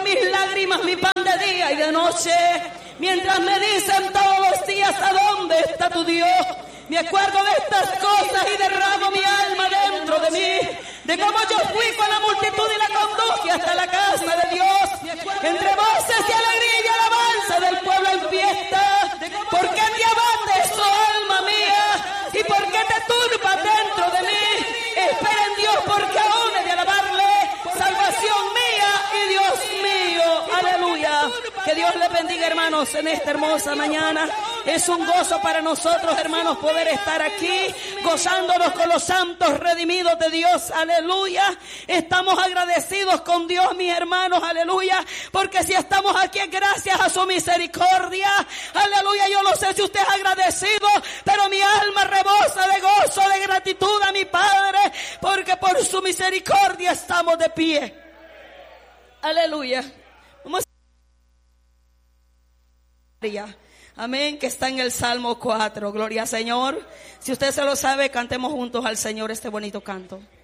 mis lágrimas mi pan de día y de noche. Mientras me dicen todos los días ¿a dónde está tu Dios? Me acuerdo de estas cosas y derramo mi alma dentro de mí, de cómo yo fui con la multitud y la conduje hasta la casa de Dios, entre voces de alegría y alabanza del pueblo en fiesta. ¿Por qué te abates, oh alma mía? ¿Y por qué te turbas dentro de mí? Espera en Dios, porque aún he de alabarle, salvación mía y Dios mío. Aleluya. Que Dios les bendiga, hermanos, en esta hermosa mañana. Es un gozo para nosotros, hermanos, poder estar aquí gozándonos con los santos redimidos de Dios. Aleluya. Estamos agradecidos con Dios, mis hermanos. Aleluya. Porque si estamos aquí es gracias a su misericordia. Aleluya. Yo no sé si usted es agradecido, pero mi alma rebosa de gozo, de gratitud a mi Padre, porque por su misericordia estamos de pie. Aleluya. Vamos a... Amén, que está en el Salmo 4. Gloria al Señor. Si usted se lo sabe, cantemos juntos al Señor este bonito canto.